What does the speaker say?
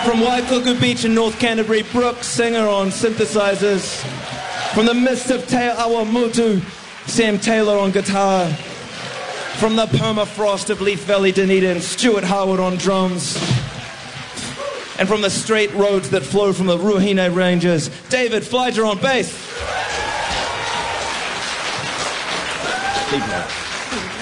From Waikuku Beach in North Canterbury, Brooke Singer on synthesizers. From the mist of Te Awamutu, Sam Taylor on guitar. From the permafrost of Leaf Valley, Dunedin, Stuart Harwood on drums. And from the straight roads that flow from the Ruahine Ranges, David Flyger on bass. Keep